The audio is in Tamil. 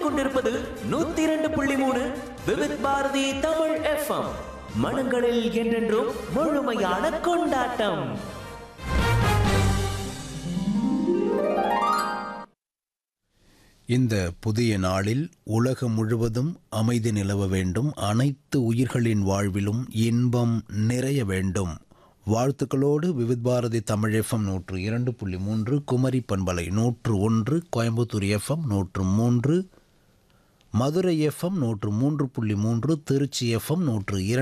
கேட்டுக்கொண்டிருப்பது 102.3 விவித் பாரதி தமிழ் எஃப்எம். மனங்களில் என்றென்றும் முழுமையான கொண்டாட்டம். இந்த புதிய நாளில் உலகம் முழுவதும் அமைதி நிலவ வேண்டும், அனைத்து உயிர்களின் வாழ்விலும் இன்பம் நிறைய வேண்டும். வாழ்த்துக்களோடு விவித் பாரதி தமிழ் எஃப்எம் 102.3, குமரி பண்பலை 101, Coimbatore FM 103, Madurai FM 103.3, Trichy FM 102.